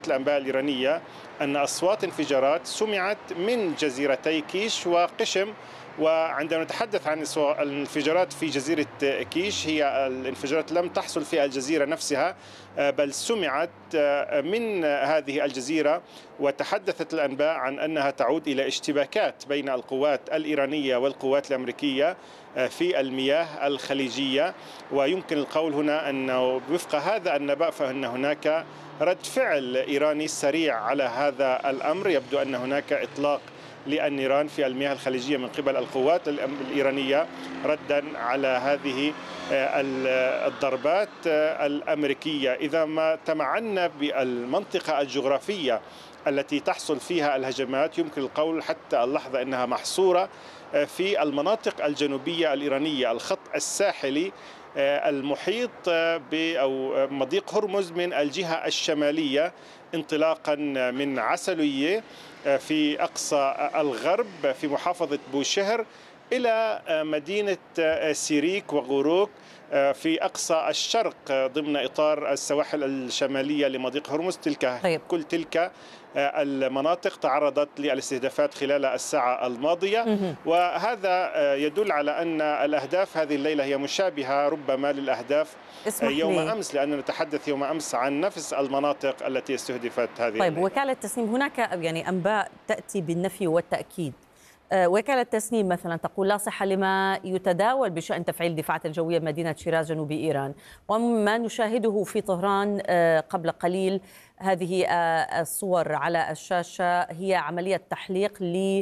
الأنباء الإيرانية أن أصوات انفجارات سمعت من جزيرتي كيش وقشم. وعندما نتحدث عن الانفجارات في جزيرة كيش، هي الانفجارات لم تحصل في الجزيرة نفسها، بل سمعت من هذه الجزيرة. وتحدثت الأنباء عن أنها تعود إلى اشتباكات بين القوات الإيرانية والقوات الأمريكية في المياه الخليجية. ويمكن القول هنا أنه وفق هذا النبأ فإن هناك رد فعل إيراني سريع على هذا الأمر. يبدو أن هناك إطلاق للنيران في المياه الخليجية من قبل القوات الإيرانية ردا على هذه الضربات الأمريكية. إذا ما تمعنا بالمنطقة الجغرافية التي تحصل فيها الهجمات، يمكن القول حتى اللحظة أنها محصورة في المناطق الجنوبية الإيرانية، الخط الساحلي المحيط أو مضيق هرمز من الجهة الشمالية، انطلاقا من عسلوية في أقصى الغرب في محافظة بوشهر إلى مدينة سيريك وغوروك في أقصى الشرق ضمن إطار السواحل الشمالية لمضيق هرمز. كل تلك المناطق تعرضت للاستهدافات خلال الساعة الماضية، وهذا يدل على أن الأهداف هذه الليلة هي مشابهة ربما للأهداف يوم أمس، لأننا نتحدث يوم أمس عن نفس المناطق التي استهدفت هذه طيب الليلة. وكالة تسنيم، هناك يعني أنباء تأتي بالنفي والتأكيد. وكالة تسنيم مثلا تقول لا صحة لما يتداول بشأن تفعيل الدفاعات الجوية بمدينة شيراز جنوب إيران، وما نشاهده في طهران قبل قليل هذه الصور على الشاشة هي عملية تحليق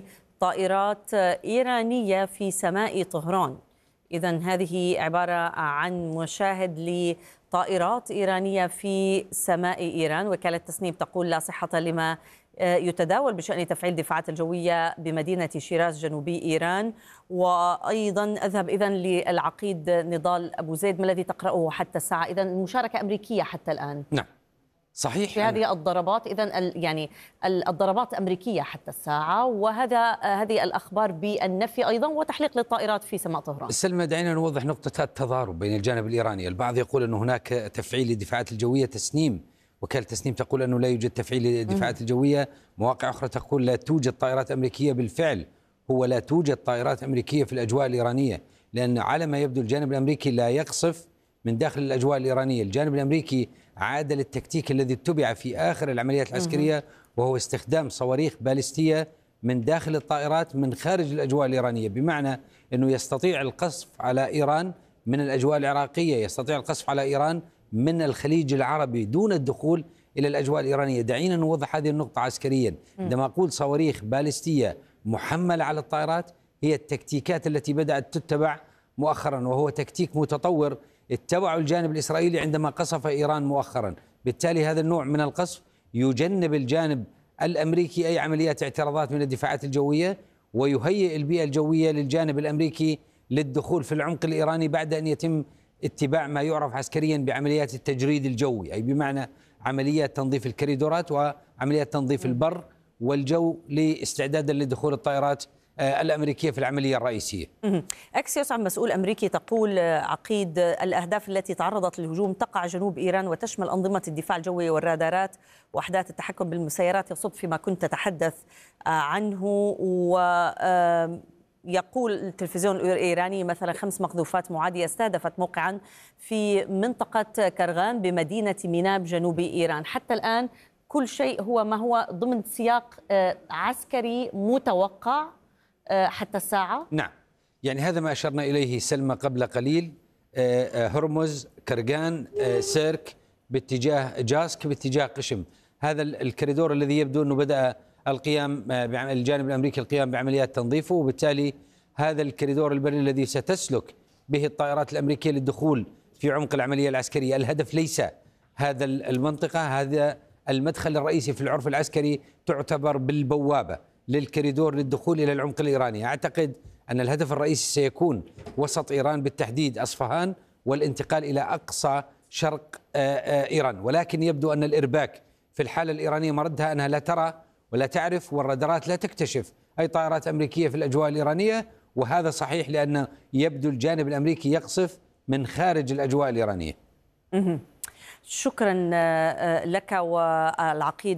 لطائرات إيرانية في سماء طهران. إذن هذه عبارة عن مشاهد لطائرات إيرانية في سماء إيران. وكالة تسنيم تقول لا صحة لما يتداول بشأن تفعيل الدفاعات الجوية بمدينة شيراز جنوبي إيران. وأيضا أذهب إذن للعقيد نضال أبو زيد، ما الذي تقرأه حتى الساعة؟ إذن المشاركة أمريكية حتى الآن. نعم صحيح في هذه الضربات، إذن يعني الضربات أمريكية حتى الساعة، هذه الأخبار بالنفي أيضا وتحليق للطائرات في سماء طهران. سلمى، دعينا نوضح نقطة التضارب بين الجانب الإيراني. البعض يقول أن هناك تفعيل للدفاعات الجوية تسنيم، وكالة تسنيم تقول أنه لا يوجد تفعيل للدفاعات الجوية، مواقع أخرى تقول لا توجد طائرات أمريكية. بالفعل هو لا توجد طائرات أمريكية في الأجواء الإيرانية، لأن على ما يبدو الجانب الأمريكي لا يقصف من داخل الأجواء الإيرانية. الجانب الأمريكي عاد للتكتيك الذي اتبع في آخر العمليات العسكرية، وهو استخدام صواريخ باليستية من داخل الطائرات من خارج الأجواء الإيرانية، بمعنى أنه يستطيع القصف على إيران من الأجواء العراقية، يستطيع القصف على إيران من الخليج العربي دون الدخول إلى الأجواء الإيرانية. دعينا نوضح هذه النقطة عسكريا. عندما أقول صواريخ باليستية محملة على الطائرات، هي التكتيكات التي بدأت تتبع مؤخرا، وهو تكتيك متطور اتبعه الجانب الإسرائيلي عندما قصف إيران مؤخرا. بالتالي هذا النوع من القصف يجنب الجانب الأمريكي أي عمليات اعتراضات من الدفاعات الجوية، ويهيئ البيئة الجوية للجانب الأمريكي للدخول في العمق الإيراني بعد أن يتم اتباع ما يعرف عسكريا بعمليات التجريد الجوي، أي بمعنى عمليات تنظيف الكريدورات وعمليات تنظيف البر والجو لاستعدادا لدخول الطائرات الأمريكية في العملية الرئيسية. أكسيوس عن مسؤول أمريكي تقول عقيد الأهداف التي تعرضت للهجوم تقع جنوب إيران وتشمل أنظمة الدفاع الجوي والرادارات وأحداث التحكم بالمسيرات، يصب فيما كنت تتحدث عنه. يقول التلفزيون الإيراني مثلا 5 مقذوفات معادية استهدفت موقعا في منطقة كرغان بمدينة ميناب جنوب إيران. حتى الآن كل شيء هو ما هو ضمن سياق عسكري متوقع حتى الساعة. نعم، يعني هذا ما أشرنا إليه سلمى قبل قليل. هرمز، كرغان، سيرك باتجاه جاسك باتجاه قشم، هذا الكريدور الذي يبدو أنه بدأ الجانب الأمريكي القيام بعمليات تنظيفه، وبالتالي هذا الكريدور البري الذي ستسلك به الطائرات الأمريكية للدخول في عمق العملية العسكرية. الهدف ليس هذا المنطقة، هذا المدخل الرئيسي في العرف العسكري، تعتبر بالبوابة للكريدور للدخول إلى العمق الإيراني. أعتقد أن الهدف الرئيسي سيكون وسط إيران بالتحديد أصفهان والانتقال إلى أقصى شرق إيران، ولكن يبدو أن الإرباك في الحالة الإيرانية مردها أنها لا ترى ولا تعرف والرادارات لا تكتشف أي طائرات أمريكية في الأجواء الإيرانية، وهذا صحيح لأن يبدو الجانب الأمريكي يقصف من خارج الأجواء الإيرانية. شكرا لك والعقيد